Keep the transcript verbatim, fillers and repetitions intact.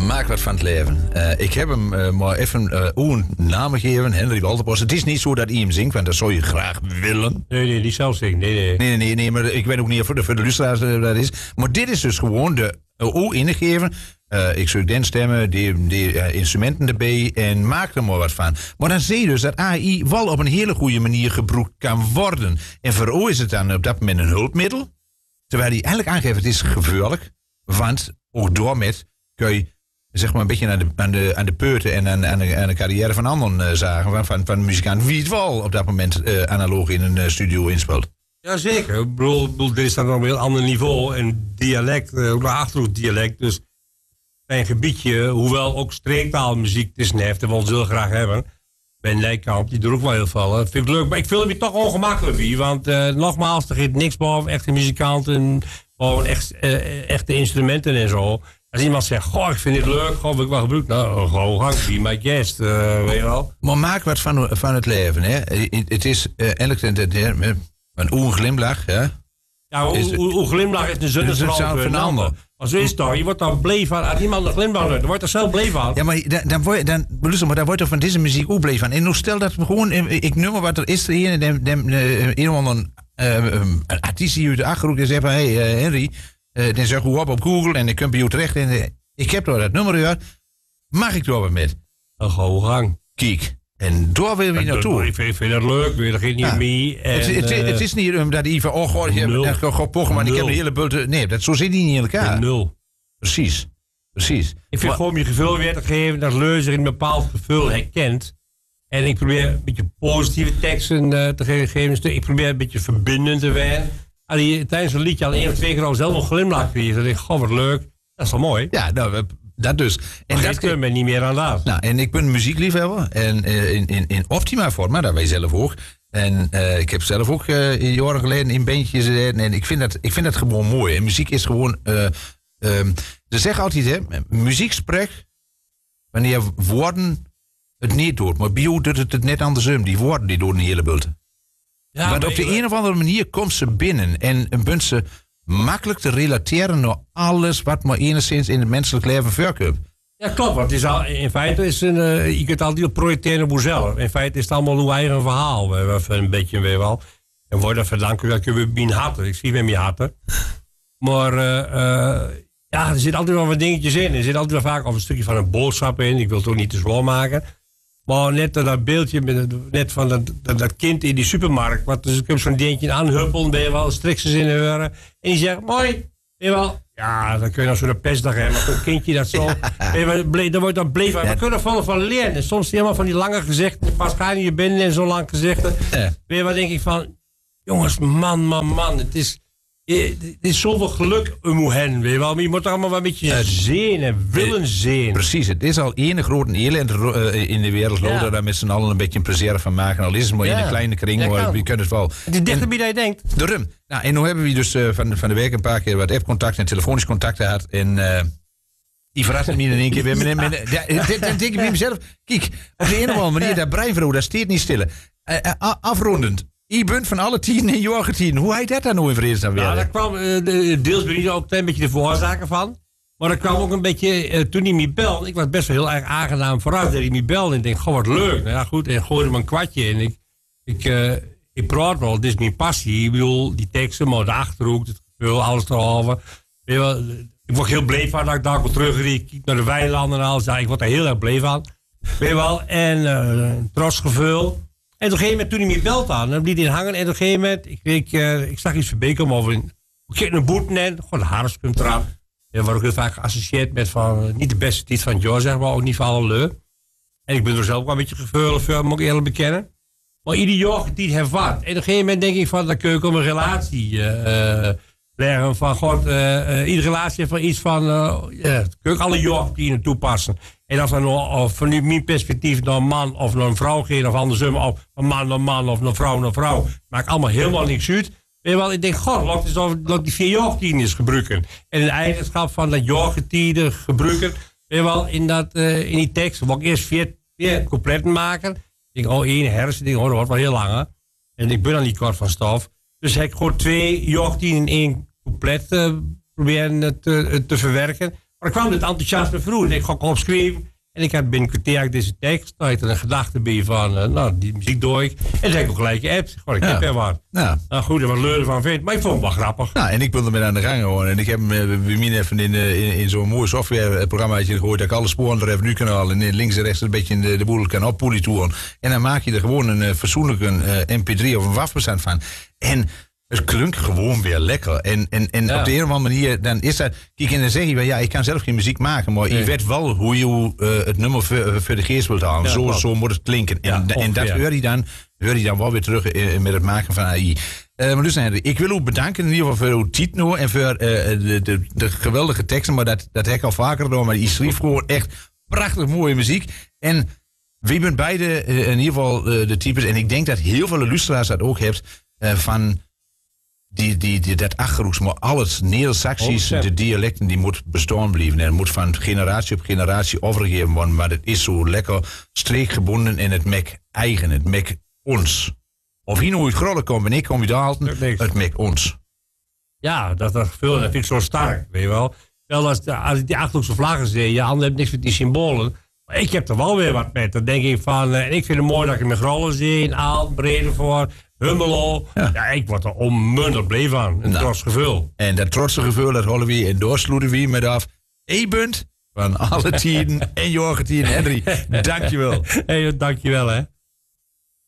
Maak wat van het leven. Uh, ik heb hem uh, maar even uh, een naam gegeven, Henry Walterbos. Het is niet zo dat hij hem zingt, want dat zou je graag willen. Nee, nee, niet zelf zingen. Nee, nee. Nee, nee, nee, maar ik weet ook niet of voor de, voor de luisteraars uh, dat is. Maar dit is dus gewoon de O ingegeven. Uh, ik zou den stemmen, die, die uh, instrumenten erbij en maak er maar wat van. Maar dan zie je dus dat A I wel op een hele goede manier gebruikt kan worden. En voor O is het dan op dat moment een hulpmiddel. Terwijl hij eigenlijk aangeeft, het is gevaarlijk. Want ook daarmee kun je zeg maar een beetje aan de, aan de, aan de peuten en aan, aan, de, aan de carrière van anderen uh, zagen. Van, van, van de muzikant wie het wel op dat moment uh, analoog in een uh, studio inspeelt. Jazeker. Ik bedoel, ik bedoel, dit is dan nog een heel ander niveau. En dialect, uh, ook naar Achterhoek-dialect. Dus een gebiedje, hoewel ook streektaalmuziek tussen heeft, dat we ons heel graag hebben. Ben Nijkamp, die doet ook wel heel veel. Dat vind ik leuk, maar ik vind het me toch ongemakkelijk wie. Want uh, nogmaals, er gaat niks boven echte muzikanten, boven echt, uh, echte instrumenten en zo. Als iemand zegt, goh, ik vind dit leuk, goh, wil ik wel gebruiken. Nou, gewoon gang, be my guest, uh, weet je wel. Maar maak wat van, van het leven, hè. Het is uh, elk een oenglimlach, hè. Ja, hoe glimlach is de zonnestraal voor een ander. Maar zo is het toch, je wordt dan blij van, als iemand een glimlach doet, dan wordt er zelf blij van. Ja, maar dan, dan word je, dan, maar dan wordt er van deze muziek ook blij van. En nu stel dat we gewoon, ik noem maar wat er is er hier, dem, dem, uh, een of ander uh, um, artiest die uit de Achterhoek die zegt van, hé hey, uh, Henry, uh, dan zeg je op op Google en dan kun je bij jou terecht en uh, ik heb door dat nummer gehad, mag ik door wat met? Een gouden gang. Kijk. En daar wil je naartoe. Ik vind, vind dat leuk, wil er geen niet ja. mee. En, het, het, het is niet um, dat hij van, oh god, je hebt pochen, maar ik heb een hele bulte. Nee, dat, zo zit hij niet in elkaar. En nul. Precies, precies. Ik vind maar, gewoon je gevul weer te geven, dat leuzer in een bepaald gevul herkent. En ik probeer een beetje positieve teksten uh, te geven. Ik probeer een beetje verbindend te zijn. Als tijdens een liedje al één of twee keer al zelf een glimlach kreeg, dan denk ik, goh, wat leuk. Dat is wel mooi. Ja, nou, dat dus. En maar dat kun je niet meer aan laat. Nou, en ik ben een muziekliefhebber. En uh, in, in, in optima forma, dat wij zelf ook. En uh, ik heb zelf ook uh, jaren geleden in bandjes gezeten. En ik vind, dat, ik vind dat gewoon mooi. En muziek is gewoon... Uh, um, ze zeggen altijd, hè, muziek spreekt wanneer woorden het niet doet. Maar bio doet het, het net andersom. Die woorden die doen een hele bulte. Ja, want op de een of andere manier komt ze binnen. En bent ze makkelijk te relateren naar alles wat maar enigszins in het menselijk leven voorkomt. Ja, klopt. Want het is al, in feite is een, uh, je kunt altijd projecteren op jezelf. In feite is het allemaal uw eigen verhaal. Een beetje weer wel. En wordt dat verdanken dat je weer mijn harten. Ik zie weer mijn harten. Maar uh, uh, ja, er zit altijd wel wat dingetjes in. Er zit altijd wel vaak of een stukje van een boodschap in. Ik wil het ook niet te zwaar maken. Maar net dat beeldje met, net van dat, dat, dat kind in die supermarkt. Wat dus ik heb zo'n dingetje aanhuppelen. Ben je wel strikses in de heuren. En die zegt, mooi. Ben je wel? Ja, dan kun je nou zo'n pestdag hebben. Maar een kindje dat zo. Ja. Dan wordt dan bleef. Ja. We kunnen er van leren. En soms helemaal van die lange gezichten. Pas ga je binnen en zo'n lang gezichten. Ja. Ben je wat denk ik van. Jongens, man, man, man. Het is. Het is zoveel geluk om hen, weet je wel. Maar je moet er allemaal wel een beetje uh, zien en willen zien. Precies, het is al één grote elend uh, in de wereld. Ja. Dat daar met z'n allen een beetje een plezier van maken. Al is het maar ja. in een kleine kring, ja, maar je kunt het wel. Het is dichterbij dat je denkt. Daarom. Nou, en nu hebben we dus uh, van, van de week een paar keer wat app-contact en telefonisch contact gehad. En uh, die verraste me in één keer. Ja, dan denk ik bij mezelf, kijk, op de een of andere manier, dat breinvrouw, dat steekt niet stille. Uh, uh, afrondend. Je bent van alle tien in je tien. Hoe heet dat dan nou in vredesnaam weer? Nou, daar kwam uh, de, deels ben ik ook een beetje de veroorzaker van. Maar er kwam ook een beetje, uh, toen hij me belde, ik was best wel heel erg aangenaam verrast dat hij me belde. En ik denk, goh, wat leuk. Nou ja, goed, en gooide hem een kwartje. En ik, ik, uh, ik praat wel, dit is mijn passie. Ik bedoel, die teksten, maar de Achterhoek, het gevoel, alles erover. Weet je wel, ik word heel blij van dat ik daar weer terugriep. Ik kijk naar de weilanden en alles. Ja, ik word daar heel erg blij van. Weet je wel, en uh, trots gevoel. En op een gegeven moment, toen hij me belt aan, dan bleef hij hangen. En op een gegeven moment, ik, ik, uh, ik zag iets voorbij komen over een, ik een boet in, gewoon een haarspunt eraan. Dat wordt ook heel vaak geassocieerd met van, uh, niet de beste titel van George, zeg maar, ook niet van alle leu. En ik ben er zelf wel een beetje gevoelig voor, moet ik eerlijk bekennen. Maar ieder jaar die hervat. En op een gegeven moment denk ik van, dan kun je ook een relatie uh, leggen van, god, uh, uh, iedere relatie heeft van iets van, uh, yeah, kun je alle jaar die er toepassen. En als dan nou, van mijn perspectief naar een man of naar een vrouw gaat, of andersom, of een man naar een man of een vrouw naar een vrouw, maakt allemaal helemaal niks uit. Weet je wel, ik denk, god, laat eens over laat die vier jaargetijden gebruiken. En de eigenschap van dat jaargetijden gebruiken, weet je wel, in, dat, uh, in die tekst, wil ik eerst vier, vier coupletten maken. Ik denk, oh, één hersen, denk, oh, dat wordt wel heel lang, hè. En ik ben dan niet kort van stof. Dus heb ik gewoon twee jaargetijden in één couplet uh, proberen te, te verwerken. Maar ik kwam dit enthousiasme vroeg. En ik ga opschrijven. En ik heb binnen een kwartier deze tekst. Daar had er een gedachte bij van, uh, nou, die muziek doe ik. En dan heb ik ook gelijk geappt. Gewoon, ik heb er wat. Ja. Nou goed, er wat leuren van vindt. Maar ik vond het wel grappig. Nou, en ik wilde me aan de gang houden. En ik heb hem uh, bij mij even in, uh, in, in zo'n mooi softwareprogrammaatje gehoord. Dat ik alle sporen er even nu kan halen. En links en rechts een beetje in de, de boel kan oppolitoeren. En dan maak je er gewoon een uh, fatsoenlijke uh, M P drie of een wafbestand van. En het klonk gewoon weer lekker. En, en, en ja. op de een of andere manier, dan is dat... Kijk, en dan zeg je wel, ja, ik kan zelf geen muziek maken, maar nee. je weet wel hoe je uh, het nummer voor, voor de geest wilt halen. Ja, zo, zo moet het klinken. En, ja, en dat hoor je, dan, hoor je dan wel weer terug in, met het maken van A I. Uh, maar dus, ik wil u bedanken in ieder geval voor uw tijd nu en voor uh, de, de, de geweldige teksten, maar dat, dat heb ik al vaker gedaan, maar je schreef gewoon echt prachtig mooie muziek. En we bent beide uh, in ieder geval uh, de types, en ik denk dat heel veel luisteraars dat ook hebt, uh, van... Die, die, die, dat achterhoeks, maar alles, Neder-Saxisch, oh, de dialecten, die moet bestaan blijven. En het moet van generatie op generatie overgegeven worden. Maar het is zo lekker streekgebonden en het mek eigen, het mek ons. Of hier nou uit Grollen komt en ik kom je halen, het mek ons. Ja, dat, dat gevoel dat vind ik zo sterk, weet je wel. Wel als, de, als ik die achterhoekse vlaggen zie, je handen hebben niks met die symbolen. Maar ik heb er wel weer wat met. Dan denk ik van, en ik vind het mooi dat ik met Grollen zie, in Aal, Bredevoort, Hummelo. Ja. ja, ik word er onmundig blij van. Een nou, trots gevoel. En dat trotse gevoel, dat hollen we en doorsloeden we met af. E-bunt van alle tien en Jorgen tien. Henry, dankjewel. Hey, dankjewel hè.